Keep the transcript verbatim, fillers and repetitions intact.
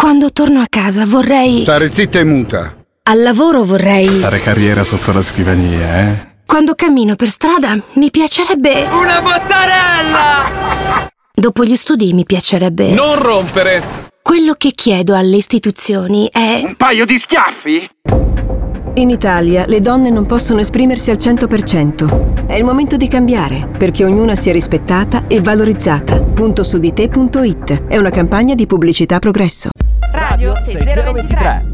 Quando torno a casa vorrei... Stare zitta e muta. Al lavoro vorrei... Fare carriera sotto la scrivania, eh? Quando cammino per strada mi piacerebbe... Una bottarella! Dopo gli studi mi piacerebbe... Non rompere! Quello che chiedo alle istituzioni è... Un paio di schiaffi? In Italia le donne non possono esprimersi al cento per cento. È il momento di cambiare, perché ognuna sia rispettata e valorizzata. punto su di te punto it è una campagna di pubblicità Progresso. Radio sei zero due tre